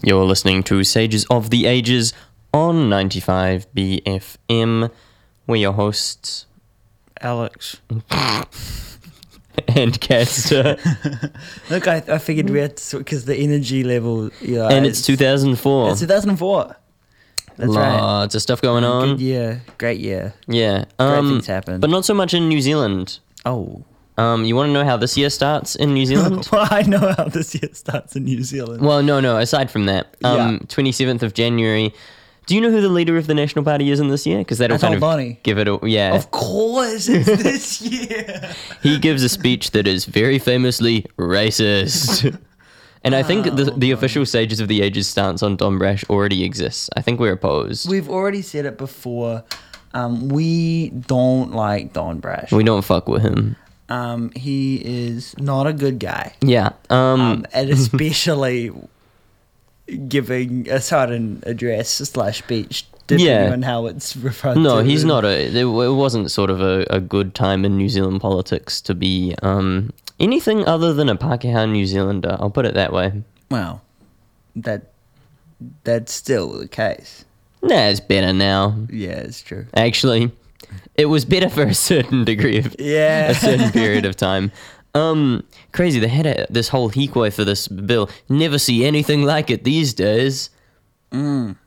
You're listening to Sages of the Ages on 95 BFM. We're your hosts, Alex. and Caster. Look, I figured we had to, because the energy level, And it's 2004. It's 2004. That's right. Lots of stuff going on. Good year. Great year. Yeah. Great things happen. But not so much in New Zealand. Oh. You want to know how this year starts in New Zealand? Well, I know how this year starts in New Zealand. Well, no. Aside from that, 27th of January. Do you know who the leader of the National Party is in this year? Because that'll kind of Albani. give it a... Yeah. Of course, it's this year. He gives a speech that is very famously racist. And I think the official Sages of the Ages stance on Don Brash already exists. I think we're opposed. We've already said it before. We don't like Don Brash. We don't fuck with him. He is not a good guy. Yeah. And especially giving a sudden address / speech, depending on how it's referred to. No, he's not it wasn't sort of a good time in New Zealand politics to be anything other than a Pākehā New Zealander. I'll put it that way. Well, that's still the case. Nah, it's better now. Yeah, it's true. Actually, it was better for a certain degree of a certain period of time. Crazy. They had this whole hikoi for this bill. Never see anything like it these days. Man.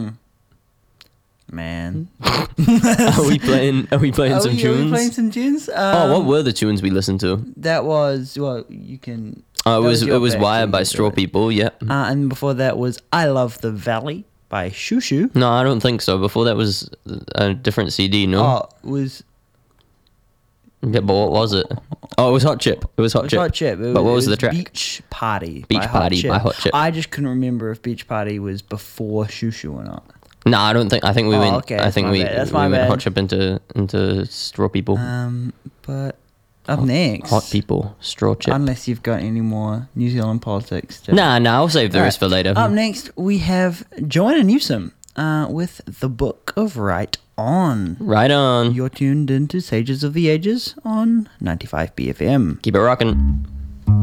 Are we playing some tunes? Are we playing some tunes? What were the tunes we listened to? That was, well, you can... Oh, it was Wired by Straw People, yeah. And before that was I Love the Valley by Shushu. No, I don't think so. Before that was a different CD, no? Oh, it was... Yeah, but what was it? Oh, it was Hot Chip. It was Hot Chip. Hot Chip. But what was the track? Beach Party. Beach Party by Hot Chip. I just couldn't remember if Beach Party was before Shushu or not. No, I don't think. I think we went. Okay, I think we bad. went Hot Chip into Straw People. But up next, Hot People, Straw Chip. Unless you've got any more New Zealand politics. Nah, I'll save the rest for later. Up next, we have Joanna Newsom with The Book of Right On. Right on. You're tuned into Sages of the Ages on 95 BFM. Keep it rocking.